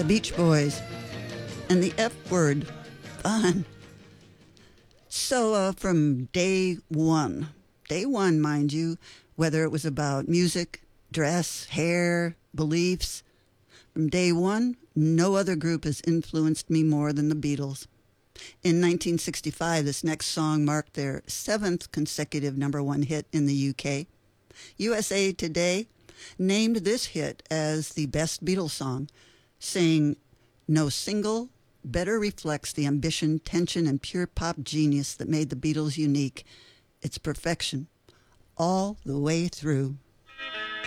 the Beach Boys, and the F word, fun. So from day one, mind you, whether it was about music, dress, hair, beliefs, from day one, no other group has influenced me more than the Beatles. In 1965, this next song marked their 7th consecutive #1 hit in the UK. USA Today named this hit as the best Beatles song, saying, "No single better reflects the ambition, tension, and pure pop genius that made the Beatles unique. It's perfection all the way through."